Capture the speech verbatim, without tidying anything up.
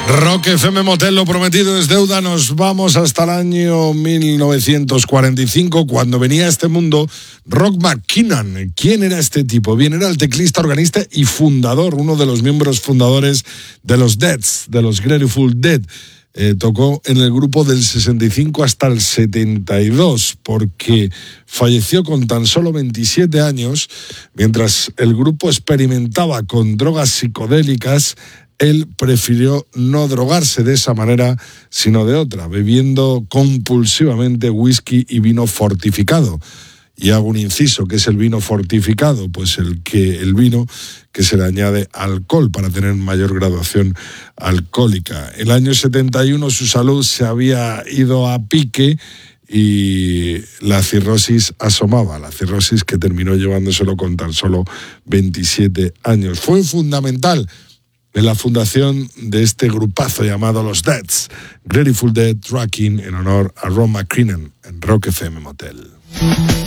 Rock F M Motel, lo prometido es deuda. Nos vamos hasta el año mil novecientos cuarenta y cinco, cuando venía a este mundo Rock McKinnon. ¿Quién era este tipo? Bien, era el teclista, organista y fundador, uno de los miembros fundadores de los Deads, de los Grateful Dead. Eh, tocó en el grupo del sesenta y cinco hasta el setenta y dos, porque falleció con tan solo veintisiete años, mientras el grupo experimentaba con drogas psicodélicas. Él prefirió no drogarse de esa manera, sino de otra, bebiendo compulsivamente whisky y vino fortificado. Y hago un inciso, ¿qué es el vino fortificado? Pues el que el vino que se le añade alcohol para tener mayor graduación alcohólica. El año setenta y uno su salud se había ido a pique y la cirrosis asomaba, la cirrosis que terminó llevándoselo con tan solo veintisiete años. Fue fundamental en la fundación de este grupazo llamado Los Deads, Grateful Dead Tracking, en honor a Ron McKinnon en Rock F M Motel.